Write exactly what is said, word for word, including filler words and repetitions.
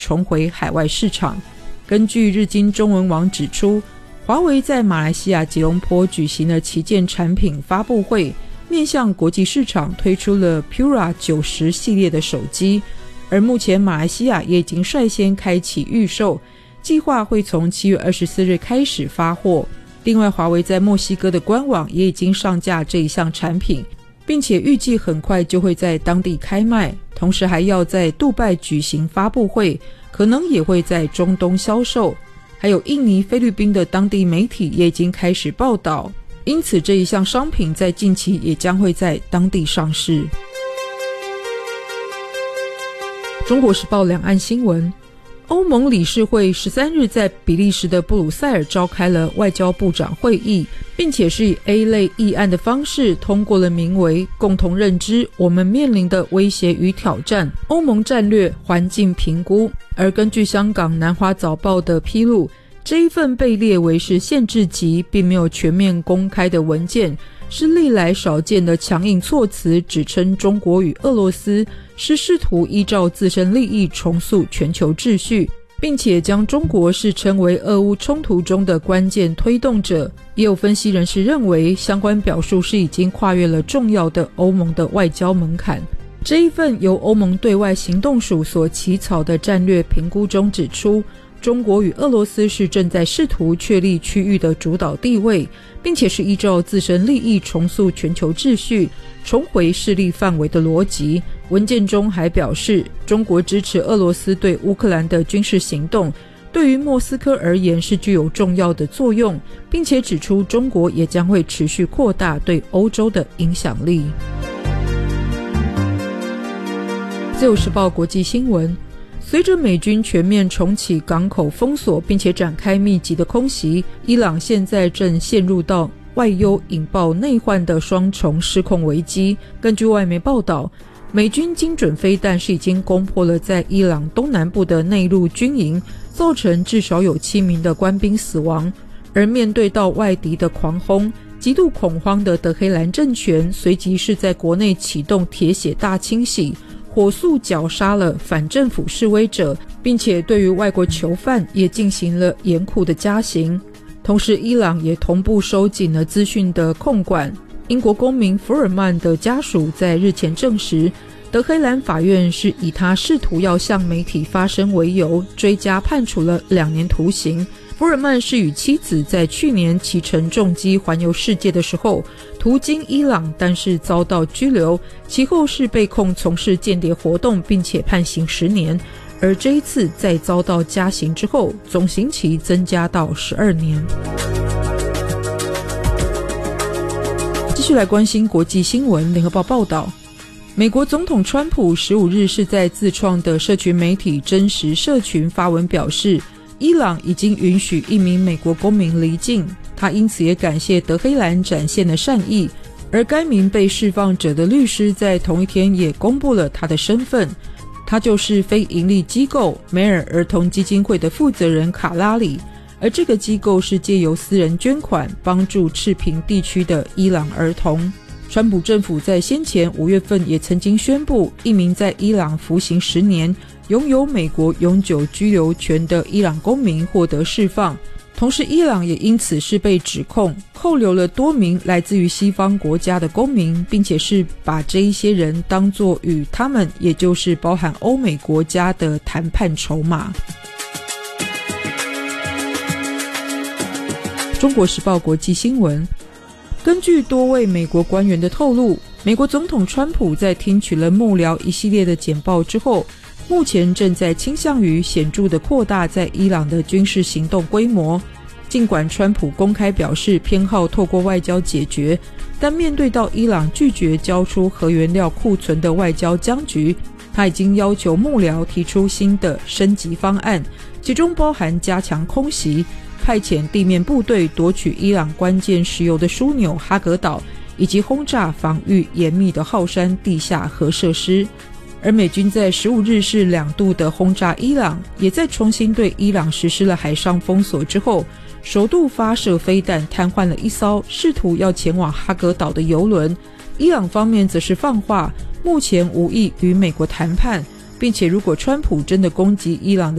重回海外市场。根据日经中文网指出，华为在马来西亚吉隆坡举行了旗舰产品发布会，面向国际市场推出了 Pura 九十系列的手机，而目前马来西亚也已经率先开启预售，计划会从七月二十四日开始发货。另外，华为在墨西哥的官网也已经上架这一项产品，并且预计很快就会在当地开卖，同时还要在杜拜举行发布会，可能也会在中东销售。还有印尼、菲律宾的当地媒体也已经开始报道，因此这一项商品在近期也将会在当地上市。中国时报两岸新闻，欧盟理事会十三日在比利时的布鲁塞尔召开了外交部长会议，并且是以 A 类议案的方式通过了名为共同认知我们面临的威胁与挑战欧盟战略环境评估。而根据香港南华早报的披露，这一份被列为是限制级并没有全面公开的文件，是历来少见的强硬措辞，指称中国与俄罗斯是试图依照自身利益重塑全球秩序，并且将中国视称为俄乌冲突中的关键推动者。也有分析人士认为，相关表述是已经跨越了重要的欧盟的外交门槛。这一份由欧盟对外行动署所起草的战略评估中指出，中国与俄罗斯是正在试图确立区域的主导地位，并且是依照自身利益重塑全球秩序，重回势力范围的逻辑。文件中还表示，中国支持俄罗斯对乌克兰的军事行动，对于莫斯科而言是具有重要的作用，并且指出中国也将会持续扩大对欧洲的影响力。自由时报国际新闻，随着美军全面重启港口封锁，并且展开密集的空袭，伊朗现在正陷入到外忧引爆内患的双重失控危机。根据外媒报道，美军精准飞弹是已经攻破了在伊朗东南部的内陆军营，造成至少有七名的官兵死亡。而面对到外敌的狂轰，极度恐慌的德黑兰政权随即是在国内启动铁血大清洗，火速绞杀了反政府示威者，并且对于外国囚犯也进行了严酷的加刑。同时，伊朗也同步收紧了资讯的控管。英国公民福尔曼的家属在日前证实，德黑兰法院是以他试图要向媒体发声为由，追加判处了两年徒刑。福尔曼是与妻子在去年骑乘重机环游世界的时候途经伊朗，但是遭到拘留，其后是被控从事间谍活动，并且判刑十年。而这一次在遭到加刑之后，总刑期增加到十二年。继续来关心国际新闻，联合报报道，美国总统川普十五日是在自创的社群媒体真实社群发文表示，伊朗已经允许一名美国公民离境，他因此也感谢德黑兰展现的善意。而该名被释放者的律师在同一天也公布了他的身份，他就是非营利机构梅尔儿童基金会的负责人卡拉里，而这个机构是借由私人捐款帮助赤贫地区的伊朗儿童。川普政府在先前五月份也曾经宣布，一名在伊朗服刑十年拥有美国永久居留权的伊朗公民获得释放，同时伊朗也因此是被指控扣留了多名来自于西方国家的公民，并且是把这一些人当作与他们也就是包含欧美国家的谈判筹码。中国时报国际新闻，根据多位美国官员的透露，美国总统川普在听取了幕僚一系列的简报之后，目前正在倾向于显著地扩大在伊朗的军事行动规模。尽管川普公开表示偏好透过外交解决，但面对到伊朗拒绝交出核原料库存的外交僵局，他已经要求幕僚提出新的升级方案，其中包含加强空袭、派遣地面部队夺取伊朗关键石油的枢纽哈格岛，以及轰炸防御严密的浩山地下核设施。而美军在十五日是两度的轰炸伊朗，也在重新对伊朗实施了海上封锁之后，首度发射飞弹瘫痪了一艘试图要前往哈格岛的油轮。伊朗方面则是放话，目前无意与美国谈判， 并且如果川普真的攻击伊朗的